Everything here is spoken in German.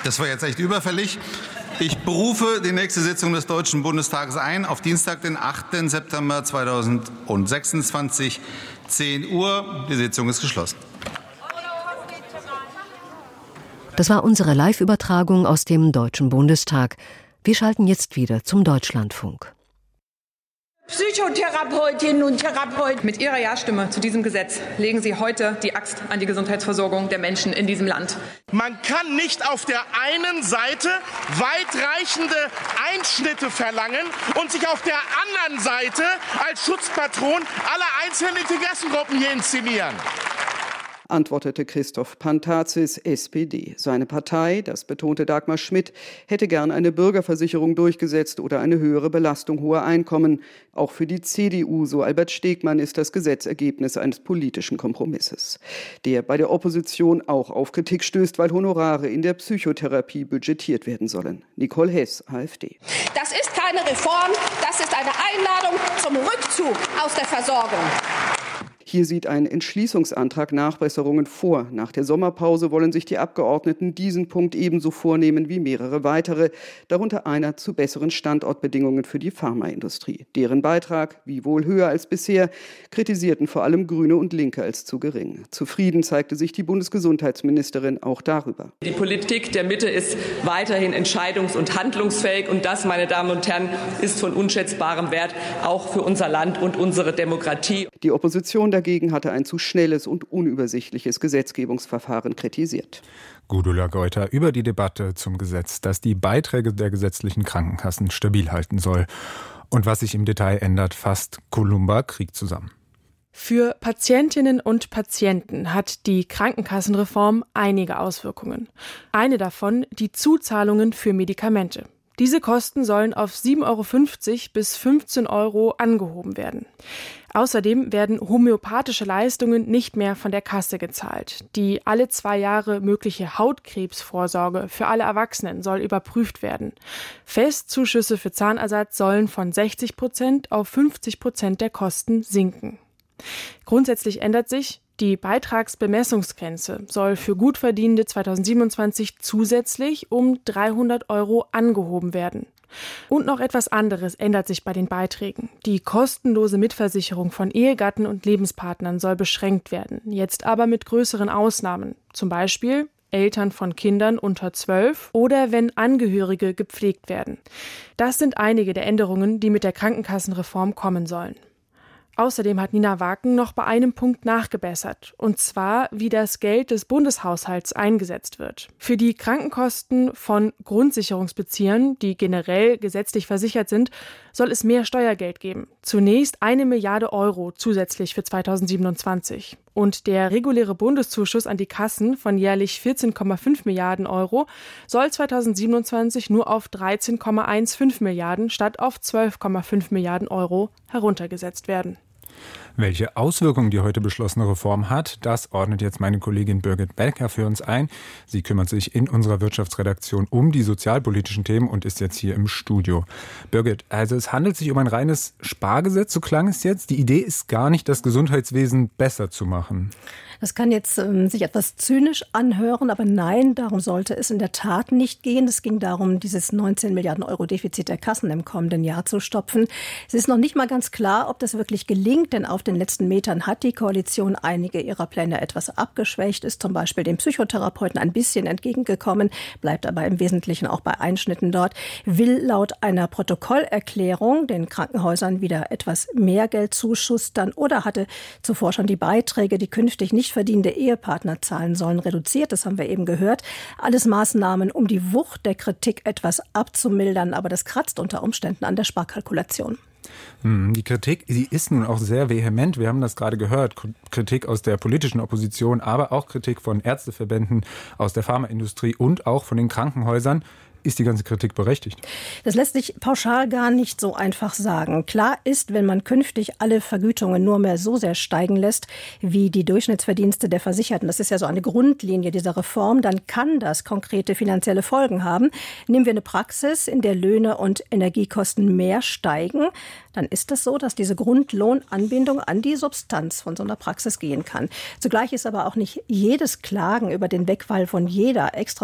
Das war jetzt echt überfällig. Ich berufe die nächste Sitzung des Deutschen Bundestages ein auf Dienstag, den 8. September 2026, 10 Uhr. Die Sitzung ist geschlossen. Das war unsere Live-Übertragung aus dem Deutschen Bundestag. Wir schalten jetzt wieder zum Deutschlandfunk. Psychotherapeutinnen und Therapeuten. Mit Ihrer Ja-Stimme zu diesem Gesetz legen Sie heute die Axt an die Gesundheitsversorgung der Menschen in diesem Land. Man kann nicht auf der einen Seite weitreichende Einschnitte verlangen und sich auf der anderen Seite als Schutzpatron aller einzelnen Interessengruppen hier inszenieren. Antwortete Christoph Pantazis, SPD. Seine Partei, das betonte Dagmar Schmidt, hätte gern eine Bürgerversicherung durchgesetzt oder eine höhere Belastung hoher Einkommen. Auch für die CDU, so Albert Stegmann, ist das Gesetz Ergebnis eines politischen Kompromisses, der bei der Opposition auch auf Kritik stößt, weil Honorare in der Psychotherapie budgetiert werden sollen. Nicole Hess, AfD. Das ist keine Reform, das ist eine Einladung zum Rückzug aus der Versorgung. Hier sieht ein Entschließungsantrag Nachbesserungen vor. Nach der Sommerpause wollen sich die Abgeordneten diesen Punkt ebenso vornehmen wie mehrere weitere, darunter einer zu besseren Standortbedingungen für die Pharmaindustrie. Deren Beitrag, wiewohl höher als bisher, kritisierten vor allem Grüne und Linke als zu gering. Zufrieden zeigte sich die Bundesgesundheitsministerin auch darüber. Die Politik der Mitte ist weiterhin entscheidungs- und handlungsfähig. Und das, meine Damen und Herren, ist von unschätzbarem Wert, auch für unser Land und unsere Demokratie. Die Opposition dagegen hatte ein zu schnelles und unübersichtliches Gesetzgebungsverfahren kritisiert. Gudula Geuter über die Debatte zum Gesetz, das die Beiträge der gesetzlichen Krankenkassen stabil halten soll. Und was sich im Detail ändert, fasst Columba Krieg zusammen. Für Patientinnen und Patienten hat die Krankenkassenreform einige Auswirkungen. Eine davon die Zuzahlungen für Medikamente. Diese Kosten sollen auf 7,50 € bis 15 € angehoben werden. Außerdem werden homöopathische Leistungen nicht mehr von der Kasse gezahlt. Die alle 2 Jahre mögliche Hautkrebsvorsorge für alle Erwachsenen soll überprüft werden. Festzuschüsse für Zahnersatz sollen von 60% auf 50% der Kosten sinken. Grundsätzlich ändert sich: Die Beitragsbemessungsgrenze soll für Gutverdienende 2027 zusätzlich um 300 € angehoben werden. Und noch etwas anderes ändert sich bei den Beiträgen. Die kostenlose Mitversicherung von Ehegatten und Lebenspartnern soll beschränkt werden, jetzt aber mit größeren Ausnahmen. Zum Beispiel Eltern von Kindern unter 12 oder wenn Angehörige gepflegt werden. Das sind einige der Änderungen, die mit der Krankenkassenreform kommen sollen. Außerdem hat Nina Waken noch bei einem Punkt nachgebessert, und zwar, wie das Geld des Bundeshaushalts eingesetzt wird. Für die Krankenkosten von Grundsicherungsbeziehern, die generell gesetzlich versichert sind, soll es mehr Steuergeld geben. Zunächst 1 Milliarde € zusätzlich für 2027. Und der reguläre Bundeszuschuss an die Kassen von jährlich 14,5 Milliarden € soll 2027 nur auf 13,15 Milliarden statt auf 12,5 Milliarden € heruntergesetzt werden. Welche Auswirkungen die heute beschlossene Reform hat, das ordnet jetzt meine Kollegin Birgit Becker für uns ein. Sie kümmert sich in unserer Wirtschaftsredaktion um die sozialpolitischen Themen und ist jetzt hier im Studio. Birgit, also es handelt sich um ein reines Spargesetz, so klang es jetzt. Die Idee ist gar nicht, das Gesundheitswesen besser zu machen. Das kann jetzt sich etwas zynisch anhören, aber nein, darum sollte es in der Tat nicht gehen. Es ging darum, dieses 19 Milliarden € Defizit der Kassen im kommenden Jahr zu stopfen. Es ist noch nicht mal ganz klar, ob das wirklich gelingt, denn auf den letzten Metern hat die Koalition einige ihrer Pläne etwas abgeschwächt, ist zum Beispiel den Psychotherapeuten ein bisschen entgegengekommen, bleibt aber im Wesentlichen auch bei Einschnitten dort, will laut einer Protokollerklärung den Krankenhäusern wieder etwas mehr Geld zuschustern oder hatte zuvor schon die Beiträge, die künftig nicht verdienende Ehepartner zahlen sollen, reduziert. Das haben wir eben gehört. Alles Maßnahmen, um die Wucht der Kritik etwas abzumildern, aber das kratzt unter Umständen an der Sparkalkulation. Die Kritik, sie ist nun auch sehr vehement. Wir haben das gerade gehört. Kritik aus der politischen Opposition, aber auch Kritik von Ärzteverbänden, aus der Pharmaindustrie und auch von den Krankenhäusern. Ist die ganze Kritik berechtigt? Das lässt sich pauschal gar nicht so einfach sagen. Klar ist, wenn man künftig alle Vergütungen nur mehr so sehr steigen lässt, wie die Durchschnittsverdienste der Versicherten, das ist ja so eine Grundlinie dieser Reform, dann kann das konkrete finanzielle Folgen haben. Nehmen wir eine Praxis, in der Löhne und Energiekosten mehr steigen, dann ist es so, dass diese Grundlohnanbindung an die Substanz von so einer Praxis gehen kann. Zugleich ist aber auch nicht jedes Klagen über den Wegfall von jeder extra